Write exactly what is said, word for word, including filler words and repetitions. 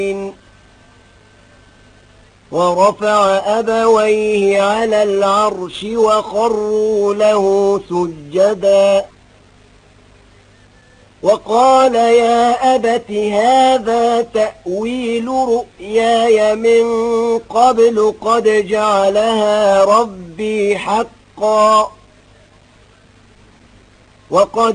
ورفع أبويه على العرش وخروا له سجدا وقال يا أبت هذا تأويل رؤياي من قبل قد جعلها ربي حقا وقد